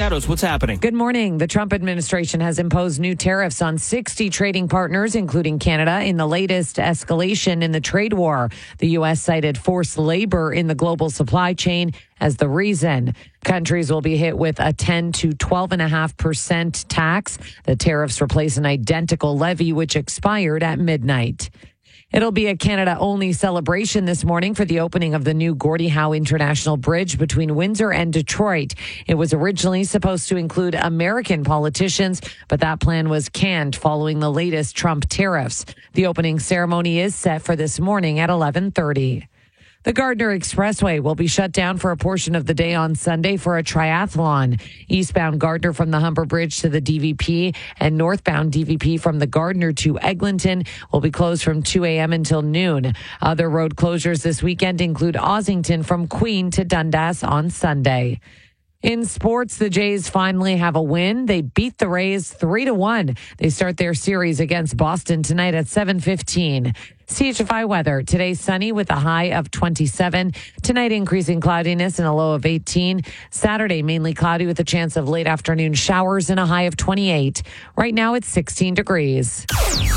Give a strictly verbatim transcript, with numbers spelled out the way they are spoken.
Shadows, what's happening? Good morning. The Trump administration has imposed new tariffs on sixty trading partners, including Canada, in the latest escalation in the trade war. The U S cited forced labor in the global supply chain as the reason. Countries will be hit with a ten to twelve point five percent tax. The tariffs replace an identical levy which expired at midnight. It'll be a Canada-only celebration this morning for the opening of the new Gordie Howe International Bridge between Windsor and Detroit. It was originally supposed to include American politicians, but that plan was canned following the latest Trump tariffs. The opening ceremony is set for this morning at eleven thirty. The Gardiner Expressway will be shut down for a portion of the day on Sunday for a triathlon. Eastbound Gardiner from the Humber Bridge to the D V P and northbound D V P from the Gardiner to Eglinton will be closed from two a.m. until noon. Other road closures this weekend include Ossington from Queen to Dundas on Sunday. In sports, the Jays finally have a win. They beat the Rays three to one. They start their series against Boston tonight at seven fifteen. C H F I weather. Today sunny with a high of twenty-seven. Tonight increasing cloudiness and a low of eighteen. Saturday mainly cloudy with a chance of late afternoon showers and a high of twenty-eight. Right now it's sixteen degrees.